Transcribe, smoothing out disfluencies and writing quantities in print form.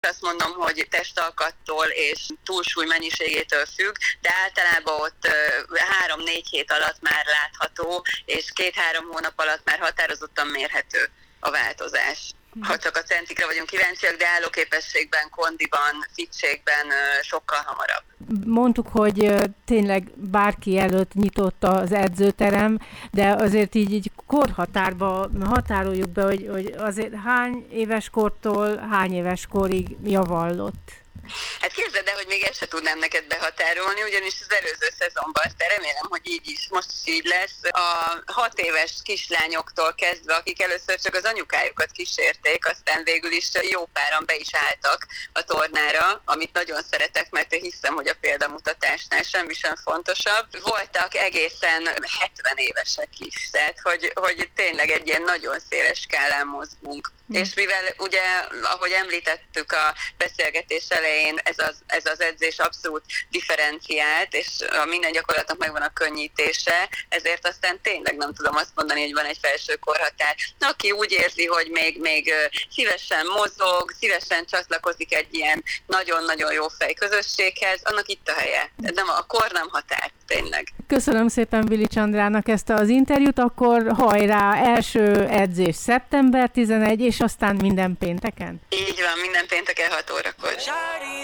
Azt mondom, hogy testalkattól és túlsúly mennyiségétől függ, de általában ott 3-4 hét alatt már látható, és 2-3 hónap alatt már határozottan mérhető a változás. Ha csak a centikre vagyunk kíváncsiak, de állóképességben, kondiban, fitségben sokkal hamarabb. Mondtuk, hogy tényleg bárki előtt nyitott az edzőterem, de azért így korhatárba határoljuk be, hogy azért hány éves kortól hány éves korig javallott? Hát képzeld el, hogy még ezt se tudnám neked behatárolni, ugyanis az előző szezonban, de remélem, hogy így is, most is így lesz, a 6 éves kislányoktól kezdve, akik először csak az anyukájukat kísérték, aztán végül is jó páran be is álltak a tornára, amit nagyon szeretek, mert én hiszem, hogy a példamutatásnál semmi sem fontosabb. Voltak egészen 70 évesek is, tehát hogy tényleg egy ilyen nagyon széles skálán mozgunk. És mivel ugye, ahogy említettük a beszélgetés elején, ez az edzés abszolút differenciált, és a minden gyakorlatnak megvan a könnyítése, ezért aztán tényleg nem tudom azt mondani, hogy van egy felső korhatár. Aki úgy érzi, hogy még szívesen mozog, szívesen csatlakozik egy ilyen nagyon-nagyon jó fej közösséghez, annak itt a helye. Nem, a kor nem határ, tényleg. Köszönöm szépen Bilics Andrának ezt az interjút, akkor hajrá, első edzés szeptember 11, és aztán minden pénteken? Így van, minden pénteken 6 órakor.